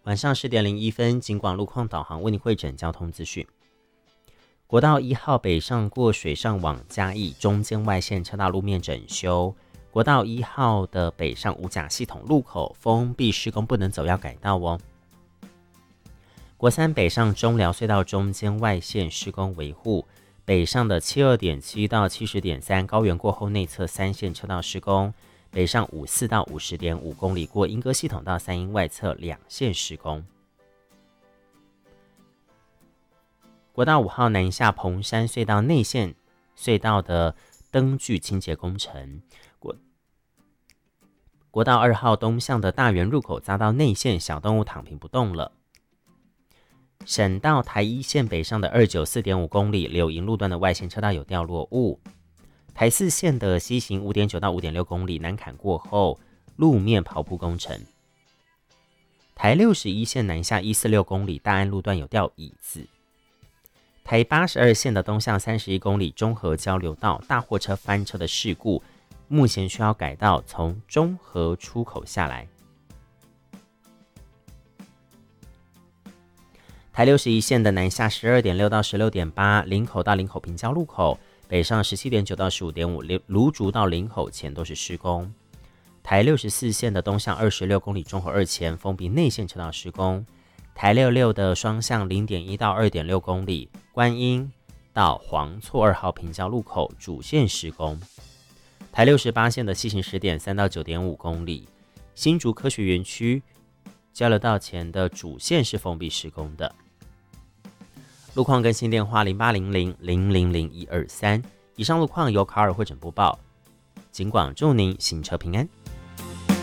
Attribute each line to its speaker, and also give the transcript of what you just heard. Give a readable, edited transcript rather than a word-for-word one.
Speaker 1: 晚上10:01，警广路况导航为您汇整交通资讯。国道1号北上过水上往嘉义中间外线车道路面整修，国道1号的北上五甲系统路口封闭施工，不能走要改道哦。国三北上中寮隧道中间外线施工维护，北上的72.7到70.3高原过后内侧3线车道施工。北上54到50.5公里过莺歌系统到三鶯外侧2线施工。国道5号南下彭山隧道内线隧道的灯具清洁工程。国道2号东向的大园入口匝道内线小动物躺平不动了。省道台一线北上的294.5公里柳营路段的外线车道有掉落物。台4线的西行5.9到5.6公里南坎过后路面刨铺工程。台61线南下146公里大安路段有掉椅子。台82线的东向31公里中和交流道大货车翻车的事故，目前需要改道从中和出口下来。台61线的南下12.6到16.8林口到林口平交路口，北上17.9到15.5芦竹到林口前都是施工。台64线的东向26公里中和2前封闭内线车道施工。台66的双向0.1到2.6公里观音到黄厝2号平交路口主线施工。台68线的西行10.3到9.5公里新竹科学园区交流道前的主线是封闭施工的。路况更新电话0800000123。以上路况由卡尔汇整播报，警广祝您行车平安。